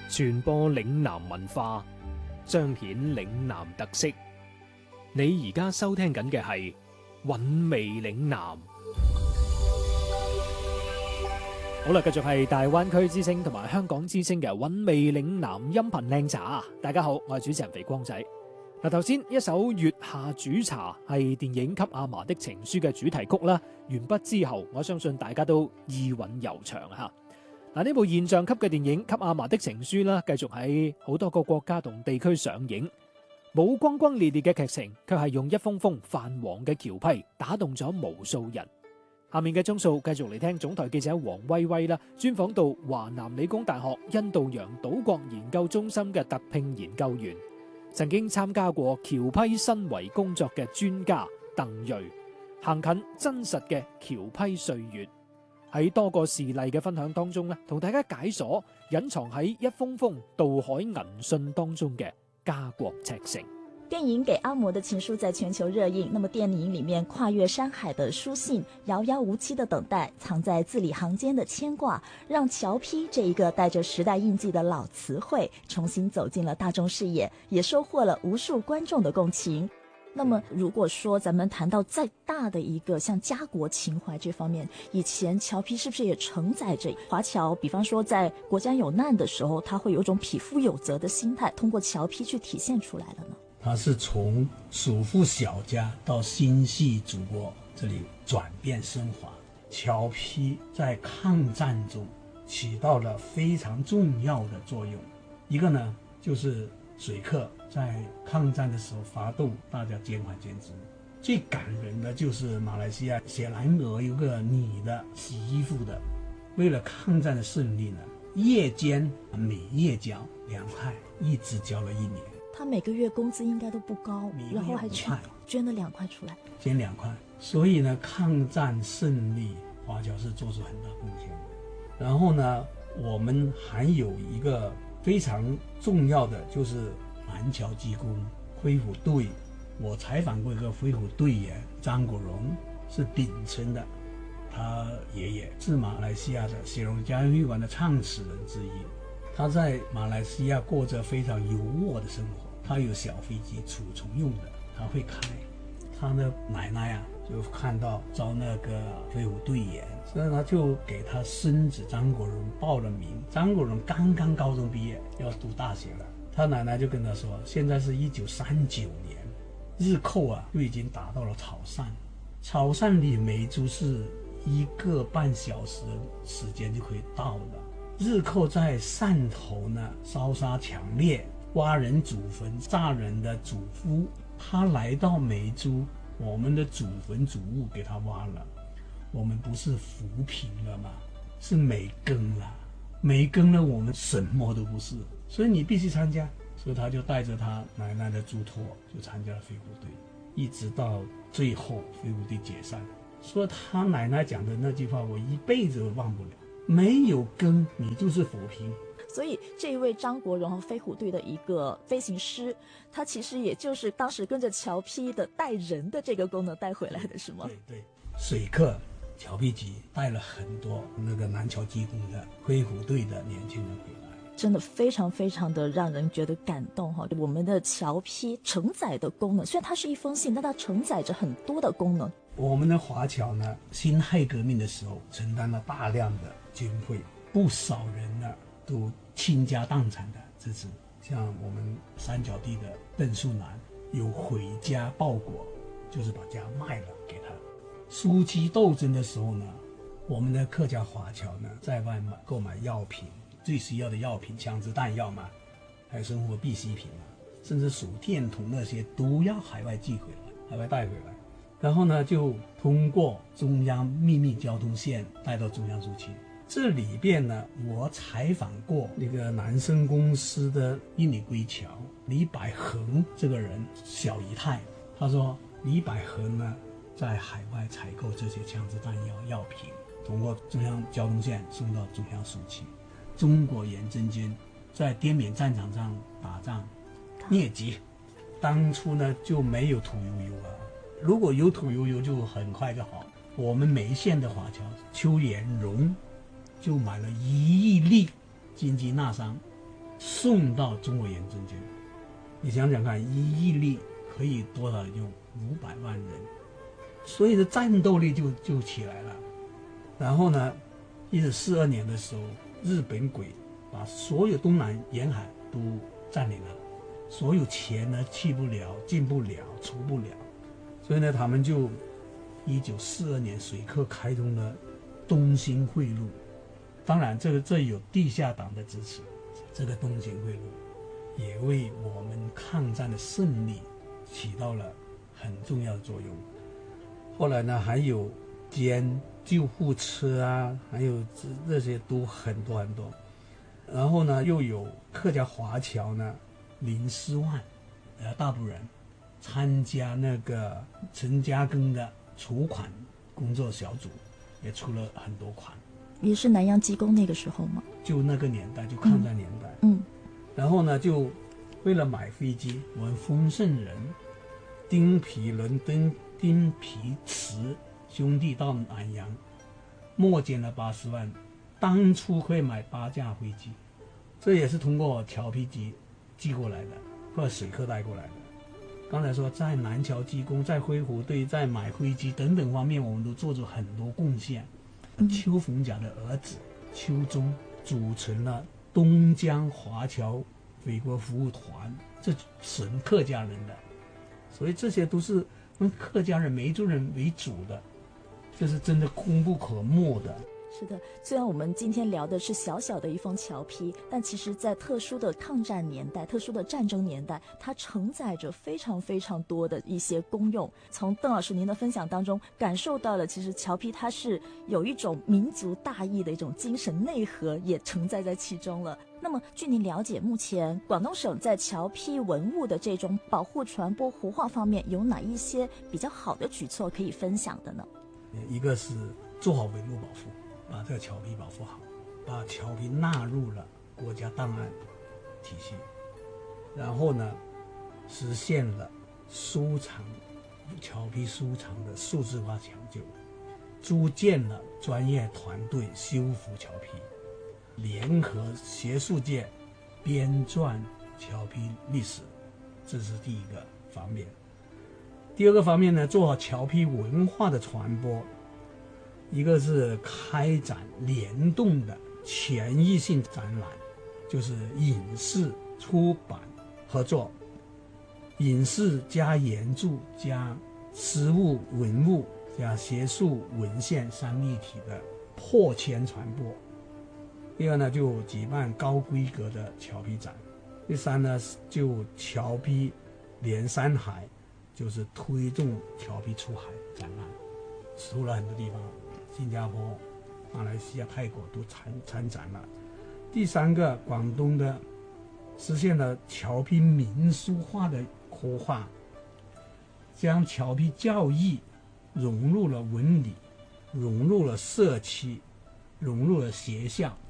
傳播嶺南文化，彰顯嶺南特色。你而家收聽緊嘅係韻味嶺南。好啦，繼續係大灣區之聲同埋香港之聲嘅韻味嶺南音頻靚茶。大家好，我係主持人肥光仔。嗱，頭先一首月下煮茶係電影《給阿嫲的情書》嘅主題曲啦。完畢之後，我相信大家都意韻悠長吓。嗱，呢部現象級嘅電影《給阿嫲的情書》啦，繼續喺好多個國家同地區上映。冇轟轟烈烈嘅劇情，卻係用一封封泛黃嘅橋批打動咗無數人。下面嘅鐘數繼續嚟聽總台記者黃威威啦，專訪到華南理工大學印度洋島國研究中心嘅特聘研究員，曾經參加過橋批申遺工作嘅專家鄧瑞，行近真實嘅橋批歲月。喺多個事例嘅分享當中咧，同大家解鎖隱藏喺一封封渡海銀信當中嘅家國赤誠。 電影《給阿嬤的情書》在全球熱映，那麼電影裡面跨越山海的書信，遙遙無期的等待，藏在字裡行間的牽掛，讓橋批這一個帶着時代印記的老詞彙重新走進了大眾視野，也收穫了無數觀眾的共情。那麼如果說咱們談到再大的一個像家國情懷這方面，以前橋批是不是也承載着華僑，比方說在國家有難的時候，他會有一種匹夫有責的心態，通過橋批去體現出來了呢？ 他是從屬富小家到心繫祖國這裡轉變升華。橋批在抗戰中起到了非常重要的作用。一個呢就是水客在抗戰的時候發動大家捐款捐資。最感人的就是馬來西亞雪蘭莪有個女的洗衣服的，為了抗戰的勝利呢，夜間每月交2塊，一直交了1年。 他每個月工資應該都不高，然後還捐了2塊出來， 捐2塊。所以呢，抗戰勝利，華僑是做出很大貢獻。然後呢，我們還有一個非常重要的，就是南僑機工恢復隊。我採訪過一個恢復隊員張國榮，是檳城的，他爺爺是馬來西亞的雪隆家園會館的創始人之一。他在馬來西亞過着非常優渥的生活，他有小飛機儲存用的，他會開。他的奶奶啊，就看到招那個恢復隊員，所以他就給他孫子張國榮報了名。張國榮剛剛高中畢業，要讀大學了。他奶奶就跟他說，現在是1939年，日寇啊就已經打到了潮汕，潮汕離梅州是1個半小時時間就可以到了。日寇在汕頭呢，燒殺強烈，挖人祖墳，炸人的祖夫。他來到梅州，我們的祖墳祖物給他挖了，我們不是扶貧了嗎？是沒耕了，沒耕了，我們什麼都不是。所以你必須參加。所以他就帶着他奶奶的囑託，就參加了恢復隊，一直到最後恢復隊解散。說他奶奶講的那句話，我一輩子都忘不了。沒有耕，你就是扶貧。 所以這一位張國榮和飛虎隊的一個飛行師，他其實也就是當時跟着橋批的帶人的這個功能帶回來的，是嗎？ 對，水客橋批局帶了很多那個南僑機工的飛虎隊的年輕人回來， 真的非常非常的讓人覺得感動哈！我們的橋批承載的功能，雖然它是一封信，但它承載着很多的功能。 我們的華僑呢，辛亥革命的時候承擔了大量的軍費，不少人呢都傾家蕩產的支持。像我們三角地的鄧樹南有回家報國，就是把家賣了給他。暑期鬥爭的時候呢，我們的客家華僑呢在外購買藥品，最需要的藥品，槍支彈藥嘛，還有生活必需品嘛，甚至手電筒那些都要海外寄回來，海外帶回來。然後呢，就通過中央秘密交通線帶到中央蘇區。這裏邊呢，我採訪過那個南生公司的印尼歸僑李百恒這個人小姨太，他說李百恒呢在海外採購這些槍支彈藥藥品，通過中央交通線送到中央蘇區。中國遠征軍在滇緬戰場上打仗瘧疾，當初呢就沒有屠呦呦啊，如果有屠呦呦就很快就好。我們梅縣的華僑邱延榮就買了1億粒金雞納桑， 送到中国沿中间。你想想看，1亿例可以多少？有500万人，所以的战斗力就起来了。然后呢，1942年的时候，日本鬼把所有东南沿海都占领了，所有钱呢去不了、进不了、出不了，所以呢，他们就1942年水客开通了东兴汇路。当然，这有地下党的支持，这个东兴汇路也为我们抗战的胜利起到了很重要的作用。后来呢，还有建救护车啊，还有这些都很多很多。然后呢，又有客家华侨呢04万大部人参加那个陈嘉庚的筹款工作小组，也出了很多款。 也是南洋机工那个时候吗？ 就那个年代，就抗战年代。然后呢，就为了买飞机，我们丰盛人丁皮伦、丁皮慈兄弟到南洋，募捐了80万，当初可以买8架飞机，这也是通过侨批机寄过来的，或者水客带过来的。刚才说在南侨机工、在辉湖队、在买飞机等等方面，我们都做出很多贡献。邱逢甲的儿子邱忠组成了东江华侨美国服务团，这纯客家人的，所以这些都是客家人、梅州人为主的，这是真的功不可没的。 是的，虽然我们今天聊的是小小的一封侨批，但其实在特殊的抗战年代、特殊的战争年代，它承载着非常非常多的一些功用。从邓老师您的分享当中感受到了，其实侨批它是有一种民族大义的一种精神内核也承载在其中了。那么据您了解，目前广东省在侨批文物的这种保护、传播、活化方面有哪一些比较好的举措可以分享的呢？ 一个是做好文物保护，把这个侨批保护好，把侨批纳入了国家档案体系，然后呢，实现了收藏侨批收藏的数字化抢救，组建了专业团队修复侨批，联合学术界编撰侨批历史，这是第一个方面。第二个方面呢，做好侨批文化的传播，一个是开展联动的全域性展览，就是影视、出版合作，影视加研著加实物文物加学术文献三立体的破圈传播。第二呢，就举办高规格的侨批展。第三呢，就侨批连山海，就是推动侨批出海展览，出了很多地方，新加坡、马来西亚、泰国都参展了。第三个，广东的实现了侨批民俗化的活化，将侨批教育融入了文理，融入了社区，融入了学校，